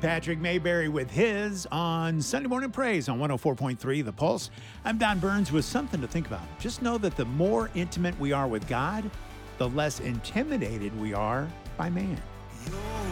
Patrick Mayberry with his on Sunday Morning Praise on 104.3 The Pulse. I'm Don Burns with something to think about. Just know that the more intimate we are with God, the less intimidated we are by man.